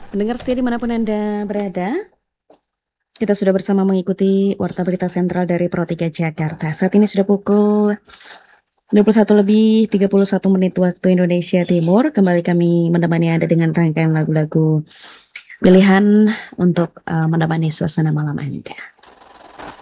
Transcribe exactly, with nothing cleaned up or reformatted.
Pendengar setia dimanapun Anda berada, kita sudah bersama mengikuti Warta Berita Sentral dari Pro tiga Jakarta. Saat ini sudah pukul dua puluh satu lebih tiga puluh satu menit waktu Indonesia Timur. Kembali kami menemani Anda dengan rangkaian lagu-lagu pilihan untuk uh, menemani suasana malam Anda.